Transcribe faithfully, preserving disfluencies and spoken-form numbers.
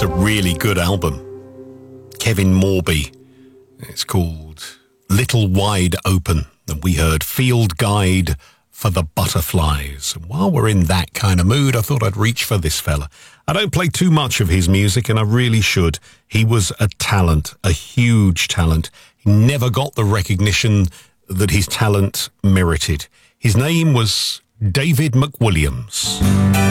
It's a really good album. Kevin Morby. It's called Little Wide Open. And we heard Field Guide for the Butterflies. And while we're in that kind of mood, I thought I'd reach for this fella. I don't play too much of his music, and I really should. He was a talent, a huge talent. He never got the recognition that his talent merited. His name was David McWilliams.